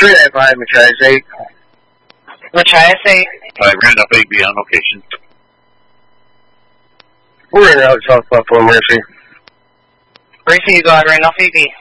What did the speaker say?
395 Machias 8. Machias 8. Randolph 8, be on location. We're in route South Buffalo, Mercy. Mercy, you got Randolph 8B.